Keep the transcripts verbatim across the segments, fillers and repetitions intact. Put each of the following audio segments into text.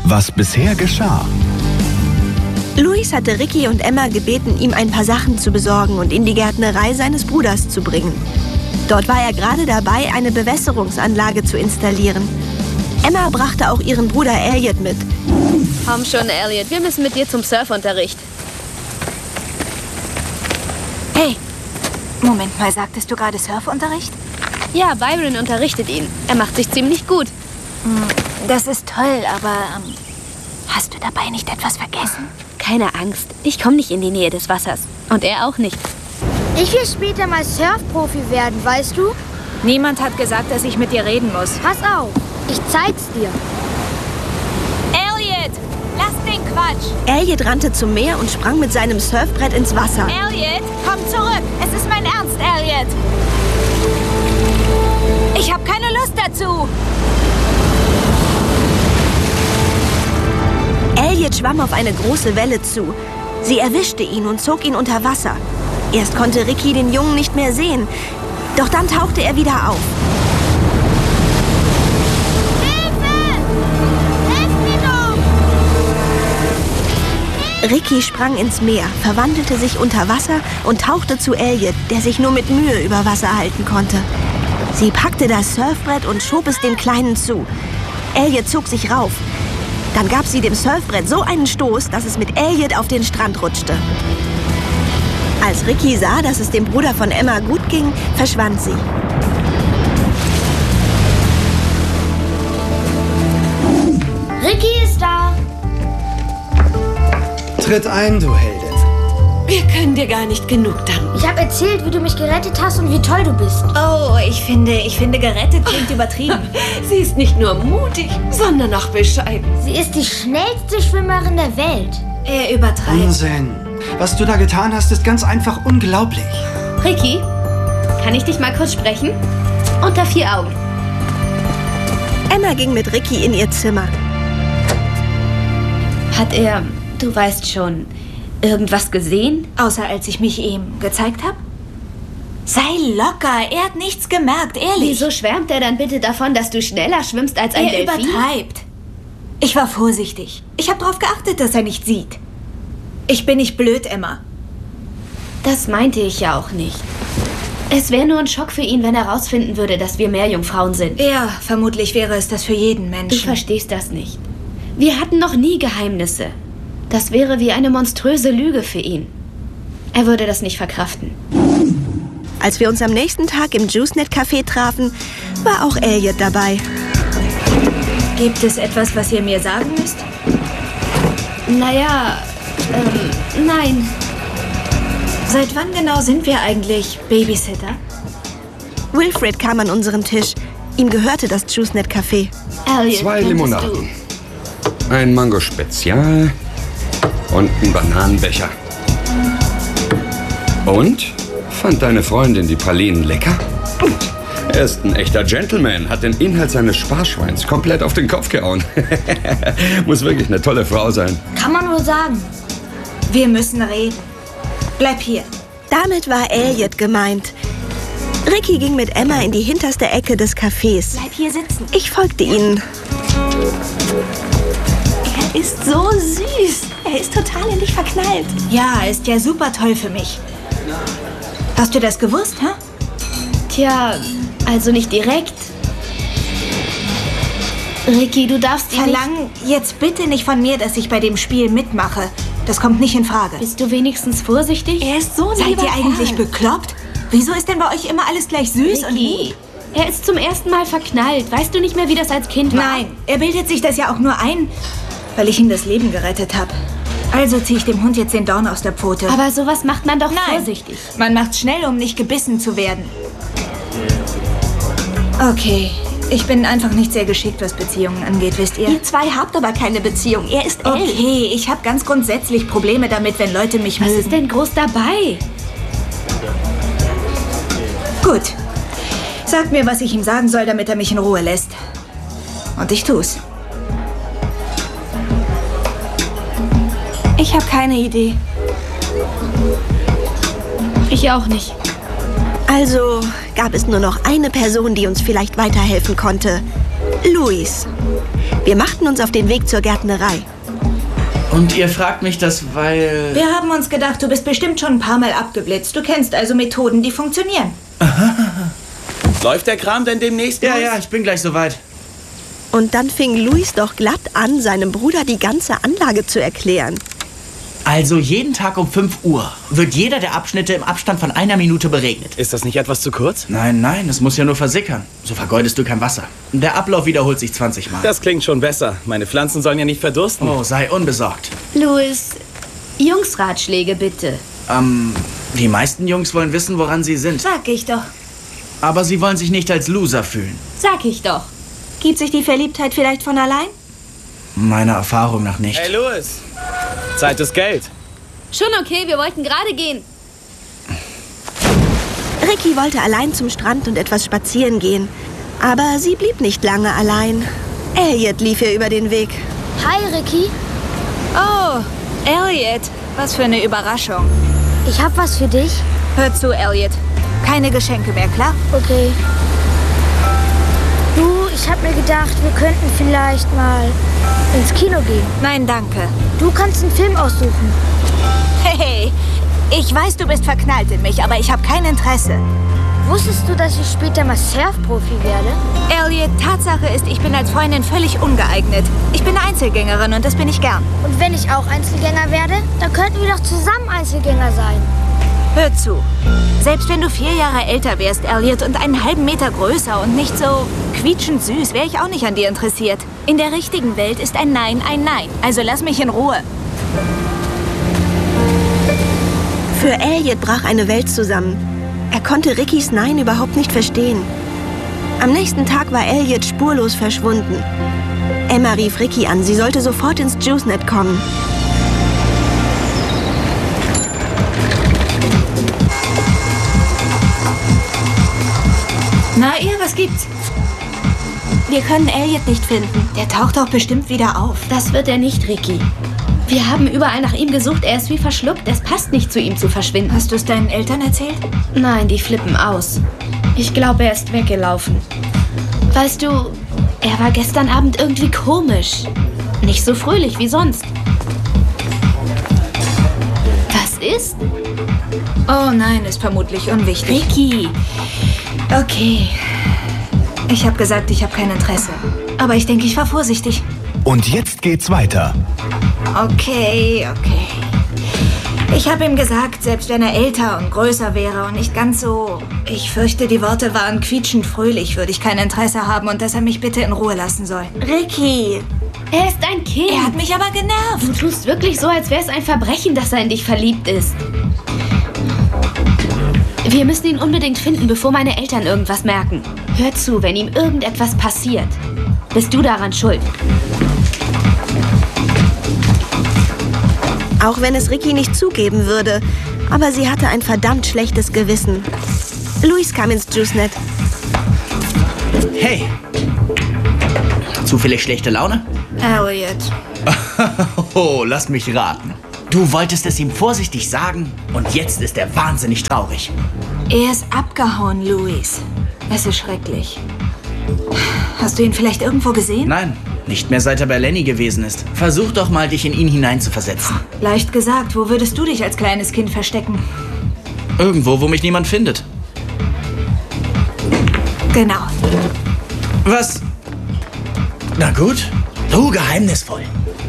was bisher geschah. Luis hatte Ricky und Emma gebeten, ihm ein paar Sachen zu besorgen und in die Gärtnerei seines Bruders zu bringen. Dort war er gerade dabei, eine Bewässerungsanlage zu installieren. Emma brachte auch ihren Bruder Elliot mit. Komm schon, Elliot, wir müssen mit dir zum Surfunterricht. Hey, Moment mal, sagtest du gerade Surfunterricht? Ja, Byron unterrichtet ihn. Er macht sich ziemlich gut. Das ist toll, aber ähm, hast du dabei nicht etwas vergessen? Keine Angst, ich komme nicht in die Nähe des Wassers. Und er auch nicht. Ich will später mal Surfprofi werden, weißt du? Niemand hat gesagt, dass ich mit dir reden muss. Pass auf, ich zeig's dir. Elliot, lass den Quatsch! Elliot rannte zum Meer und sprang mit seinem Surfbrett ins Wasser. Elliot, komm zurück! Es ist mein Ernst, Elliot! Ich habe keine Lust dazu! Elliot schwamm auf eine große Welle zu. Sie erwischte ihn und zog ihn unter Wasser. Erst konnte Ricky den Jungen nicht mehr sehen. Doch dann tauchte er wieder auf. Hilfe! Helft mir doch! Ricky sprang ins Meer, verwandelte sich unter Wasser und tauchte zu Elliot, der sich nur mit Mühe über Wasser halten konnte. Sie packte das Surfbrett und schob es dem Kleinen zu. Elliot zog sich rauf. Dann gab sie dem Surfbrett so einen Stoß, dass es mit Elliot auf den Strand rutschte. Als Ricky sah, dass es dem Bruder von Emma gut ging, verschwand sie. Ricky ist da. Tritt ein, du Heldin. Wir können dir gar nicht genug danken. Ich habe erzählt, wie du mich gerettet hast und wie toll du bist. Oh, ich finde, ich finde, gerettet klingt übertrieben. Sie ist nicht nur mutig, sondern auch bescheiden. Sie ist die schnellste Schwimmerin der Welt. Er übertreibt. Unsinn. Was du da getan hast, ist ganz einfach unglaublich. Ricky, kann ich dich mal kurz sprechen? Unter vier Augen. Emma ging mit Ricky in ihr Zimmer. Hat er, du weißt schon, irgendwas gesehen? Außer als ich mich ihm gezeigt habe? Sei locker, er hat nichts gemerkt, ehrlich. Wieso schwärmt er dann bitte davon, dass du schneller schwimmst als ein Er Delfin? übertreibt. Ich war vorsichtig. Ich habe darauf geachtet, dass er nicht sieht. Ich bin nicht blöd, Emma. Das meinte ich ja auch nicht. Es wäre nur ein Schock für ihn, wenn er rausfinden würde, dass wir Meerjungfrauen sind. Ja, vermutlich wäre es das für jeden Du Menschen. verstehst das nicht. Wir hatten noch nie Geheimnisse. Das wäre wie eine monströse Lüge für ihn. Er würde das nicht verkraften. Als wir uns am nächsten Tag im JuiceNet-Café trafen, war auch Elliot dabei. Gibt es etwas, was ihr mir sagen müsst? Naja, ähm, nein. Seit wann genau sind wir eigentlich Babysitter? Wilfred kam an unseren Tisch. Ihm gehörte das JuiceNet-Café. Elliot, Zwei könntest Limonaden. Ein Mango Spezial und ein Bananenbecher. Und? Fand deine Freundin die Pralinen lecker? Er ist ein echter Gentleman, hat den Inhalt seines Sparschweins komplett auf den Kopf gehauen. Muss wirklich eine tolle Frau sein. Kann man nur sagen. Wir müssen reden. Bleib hier. Damit war Elliot gemeint. Ricky ging mit Emma in die hinterste Ecke des Cafés. Bleib hier sitzen. Ich folgte ihnen. Er ist so süß. Er ist total in dich verknallt. Ja, ist ja super toll für mich. Hast du das gewusst, hä? Tja, also nicht direkt. Ricky, du darfst ihn nicht... Verlang jetzt bitte nicht von mir, dass ich bei dem Spiel mitmache. Das kommt nicht in Frage. Bist du wenigstens vorsichtig? Er ist so Seid lieber ihr eigentlich Kerl. bekloppt? Wieso ist denn bei euch immer alles gleich süß und Ricky, lieb? er ist zum ersten Mal verknallt. Weißt du nicht mehr, wie das als Kind war? Nein, er bildet sich das ja auch nur ein, weil ich ihm das Leben gerettet habe. Also ziehe ich dem Hund jetzt den Dorn aus der Pfote. Aber sowas macht man doch Nein, vorsichtig. man macht's schnell, um nicht gebissen zu werden. Okay, ich bin einfach nicht sehr geschickt, was Beziehungen angeht, wisst ihr? Ihr zwei habt aber keine Beziehung. Er ist elf. Okay, ich habe ganz grundsätzlich Probleme damit, wenn Leute mich Was mögen. ist denn groß dabei? Gut. Sagt mir, was ich ihm sagen soll, damit er mich in Ruhe lässt. Und ich tu's. Ich habe keine Idee. Ich auch nicht. Also gab es nur noch eine Person, die uns vielleicht weiterhelfen konnte. Luis. Wir machten uns auf den Weg zur Gärtnerei. Und ihr fragt mich das, weil... Wir haben uns gedacht, du bist bestimmt schon ein paar Mal abgeblitzt. Du kennst also Methoden, die funktionieren. Läuft der Kram denn demnächst? Ja, ja, ich bin gleich soweit. Und dann fing Luis doch glatt an, seinem Bruder die ganze Anlage zu erklären. Also jeden Tag um fünf Uhr wird jeder der Abschnitte im Abstand von einer Minute beregnet. Ist das nicht etwas zu kurz? Nein, nein, es muss ja nur versickern. So vergeudest du kein Wasser. Der Ablauf wiederholt sich zwanzig Mal. Das klingt schon besser. Meine Pflanzen sollen ja nicht verdursten. Oh, sei unbesorgt. Louis, Jungsratschläge bitte. Ähm, die meisten Jungs wollen wissen, woran sie sind. Sag ich doch. Aber sie wollen sich nicht als Loser fühlen. Sag ich doch. Gibt sich die Verliebtheit vielleicht von allein? Meiner Erfahrung nach nicht. Hey, Louis. Zeit ist Geld. Schon okay, wir wollten gerade gehen. Ricky wollte allein zum Strand und etwas spazieren gehen. Aber sie blieb nicht lange allein. Elliot lief ihr über den Weg. Hi, Ricky. Oh, Elliot. Was für eine Überraschung. Ich hab was für dich. Hör zu, Elliot. Keine Geschenke mehr, klar? Okay. Du, ich hab mir gedacht, wir könnten vielleicht mal ins Kino gehen. Nein, danke. Du kannst einen Film aussuchen. Hey, ich weiß, du bist verknallt in mich, aber ich habe kein Interesse. Wusstest du, dass ich später mal Surfprofi werde? Elliot, Tatsache ist, ich bin als Freundin völlig ungeeignet. Ich bin Einzelgängerin und das bin ich gern. Und wenn ich auch Einzelgänger werde, dann könnten wir doch zusammen Einzelgänger sein. Hör zu. Selbst wenn du vier Jahre älter wärst, Elliot, und einen halben Meter größer und nicht so quietschend süß, wäre ich auch nicht an dir interessiert. In der richtigen Welt ist ein Nein ein Nein. Also lass mich in Ruhe. Für Elliot brach eine Welt zusammen. Er konnte Rickys Nein überhaupt nicht verstehen. Am nächsten Tag war Elliot spurlos verschwunden. Emma rief Ricky an, sie sollte sofort ins JuiceNet kommen. Na, ihr, was gibt's? Wir können Elliot nicht finden. Der taucht doch bestimmt wieder auf. Das wird er nicht, Ricky. Wir haben überall nach ihm gesucht. Er ist wie verschluckt. Es passt nicht zu ihm zu verschwinden. Hast du es deinen Eltern erzählt? Nein, die flippen aus. Ich glaube, er ist weggelaufen. Weißt du, er war gestern Abend irgendwie komisch. Nicht so fröhlich wie sonst. Was ist? Oh nein, ist vermutlich unwichtig. Ricky. Okay. Ich habe gesagt, ich habe kein Interesse. Aber ich denke, ich war vorsichtig. Und jetzt geht's weiter. Okay, okay. Ich habe ihm gesagt, selbst wenn er älter und größer wäre und nicht ganz so... Ich fürchte, die Worte waren quietschend fröhlich, würde ich kein Interesse haben und dass er mich bitte in Ruhe lassen soll. Ricky! Er ist ein Kind. Er hat mich aber genervt. Du tust wirklich so, als wäre es ein Verbrechen, dass er in dich verliebt ist. Wir müssen ihn unbedingt finden, bevor meine Eltern irgendwas merken. Hör zu, wenn ihm irgendetwas passiert, bist du daran schuld. Auch wenn es Ricky nicht zugeben würde, aber sie hatte ein verdammt schlechtes Gewissen. Luis kam ins JuiceNet. Hey! Zufällig schlechte Laune? Elliot. Oh, lass mich raten. Du wolltest es ihm vorsichtig sagen und jetzt ist er wahnsinnig traurig. Er ist abgehauen, Luis. Es ist schrecklich. Hast du ihn vielleicht irgendwo gesehen? Nein, nicht mehr seit er bei Lenny gewesen ist. Versuch doch mal, dich in ihn hineinzuversetzen. Leicht gesagt. Wo würdest du dich als kleines Kind verstecken? Irgendwo, wo mich niemand findet. Genau. Was? Na gut. So geheimnisvoll.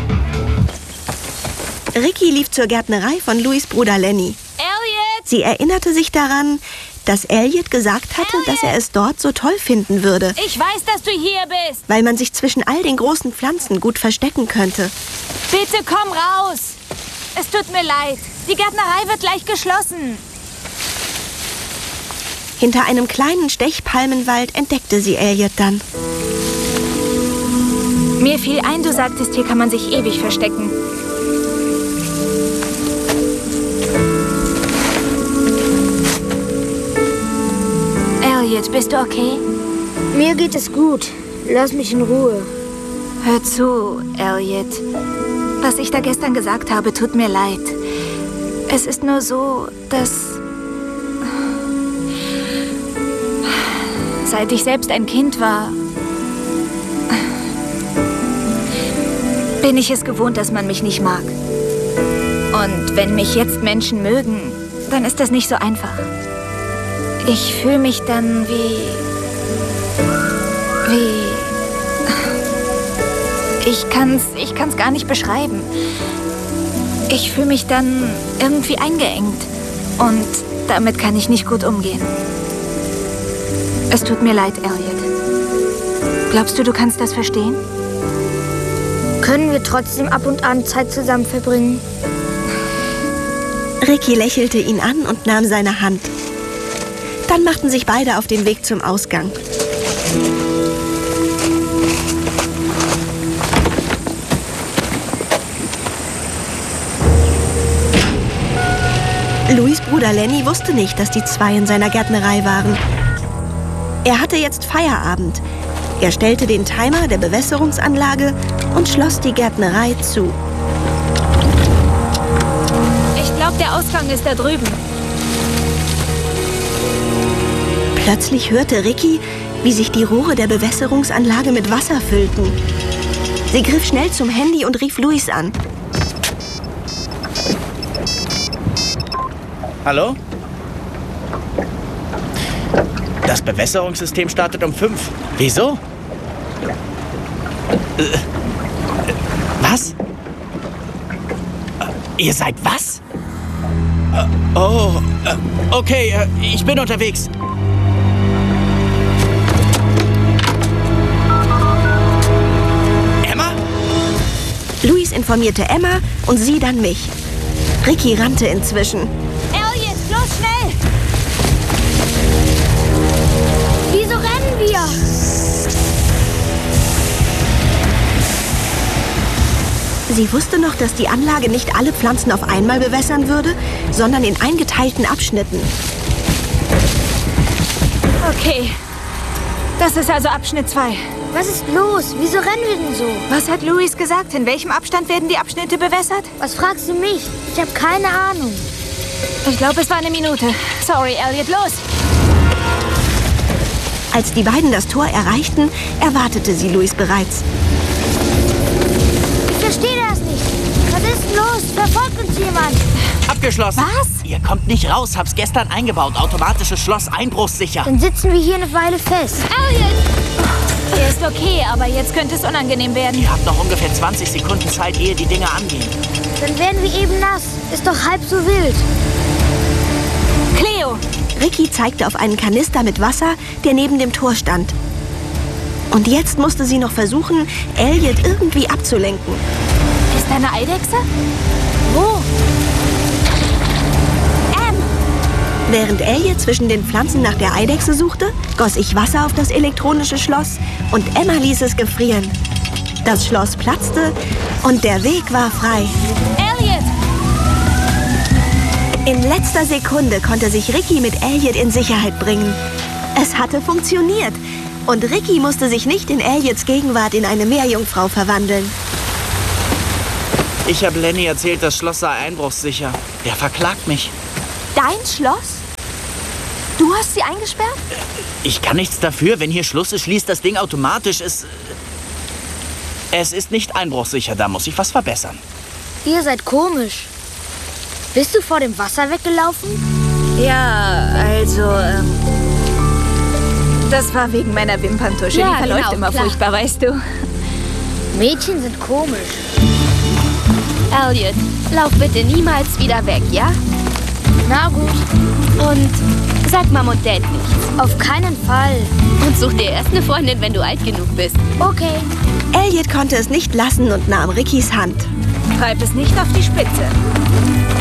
Ricky lief zur Gärtnerei von Louis' Bruder Lenny. Elliot! Sie erinnerte sich daran, dass Elliot gesagt hatte, Elliot! dass er es dort so toll finden würde, Ich weiß, dass du hier bist. weil man sich zwischen all den großen Pflanzen gut verstecken könnte. Bitte komm raus. Es tut mir leid. Die Gärtnerei wird gleich geschlossen. Hinter einem kleinen Stechpalmenwald entdeckte sie Elliot dann. Mir fiel ein, du sagtest, hier kann man sich ewig verstecken. Elliot, bist du okay? Mir geht es gut. Lass mich in Ruhe. Hör zu, Elliot. Was ich da gestern gesagt habe, tut mir leid. Es ist nur so, dass... Seit ich selbst ein Kind war, bin ich es gewohnt, dass man mich nicht mag. Und wenn mich jetzt Menschen mögen, dann ist das nicht so einfach. Ich fühle mich dann wie... wie... Ich kann's, ich kann's gar nicht beschreiben. Ich fühle mich dann irgendwie eingeengt. Und damit kann ich nicht gut umgehen. Es tut mir leid, Elliot. Glaubst du, du kannst das verstehen? Können wir trotzdem ab und an Zeit zusammen verbringen? Ricky lächelte ihn an und nahm seine Hand. Dann machten sich beide auf den Weg zum Ausgang. Louis' Bruder Lenny wusste nicht, dass die zwei in seiner Gärtnerei waren. Er hatte jetzt Feierabend. Er stellte den Timer der Bewässerungsanlage und schloss die Gärtnerei zu. Ich glaube, der Ausgang ist da drüben. Plötzlich hörte Ricky, wie sich die Rohre der Bewässerungsanlage mit Wasser füllten. Sie griff schnell zum Handy und rief Louis an. Hallo? Das Bewässerungssystem startet um fünf. Wieso? Äh, äh, was? Äh, ihr seid was? Äh, oh, äh, okay, äh, ich bin unterwegs. Emma? Louis informierte Emma und sie dann mich. Ricky rannte inzwischen. Elliot, los schnell! Wieso rennen wir? Sie wusste noch, dass die Anlage nicht alle Pflanzen auf einmal bewässern würde, sondern in eingeteilten Abschnitten. Okay, das ist also Abschnitt zwei. Was ist los? Wieso rennen wir denn so? Was hat Louis gesagt? In welchem Abstand werden die Abschnitte bewässert? Was fragst du mich? Ich habe keine Ahnung. Ich glaube, es war eine Minute. Sorry, Elliot, los! Als die beiden das Tor erreichten, erwartete sie Louis bereits. Ich verstehe das nicht. Was ist denn los? Verfolgt uns jemand? Abgeschlossen. Was? Ihr kommt nicht raus. Hab's gestern eingebaut. Automatisches Schloss, einbruchssicher. Dann sitzen wir hier eine Weile fest. Elliot! Er ist okay, aber jetzt könnte es unangenehm werden. Ihr habt noch ungefähr zwanzig Sekunden Zeit, ehe die Dinge angehen. Dann werden wir eben nass. Ist doch halb so wild. Cleo! Ricky zeigte auf einen Kanister mit Wasser, der neben dem Tor stand. Und jetzt musste sie noch versuchen, Elliot irgendwie abzulenken. Ist da eine Eidechse? Wo? Während Elliot zwischen den Pflanzen nach der Eidechse suchte, goss ich Wasser auf das elektronische Schloss und Emma ließ es gefrieren. Das Schloss platzte und der Weg war frei. Elliot! In letzter Sekunde konnte sich Ricky mit Elliot in Sicherheit bringen. Es hatte funktioniert und Ricky musste sich nicht in Elliots Gegenwart in eine Meerjungfrau verwandeln. Ich habe Lenny erzählt, das Schloss sei einbruchssicher. Der verklagt mich. Dein Schloss? Du hast sie eingesperrt? Ich kann nichts dafür. Wenn hier Schluss ist, schließt das Ding automatisch. Es, es ist nicht einbruchsicher. Da muss ich was verbessern. Ihr seid komisch. Bist du vor dem Wasser weggelaufen? Ja, also, ähm, das war wegen meiner Wimperntusche. Ja, Die verläuft genau, immer klar. furchtbar, weißt du. Mädchen sind komisch. Elliot, lauf bitte niemals wieder weg, ja? Na gut. Und sag Mom und Dad nichts. Auf keinen Fall. Und such dir erst eine Freundin, wenn du alt genug bist. Okay. Elliot konnte es nicht lassen und nahm Rickys Hand. Treib es nicht auf die Spitze.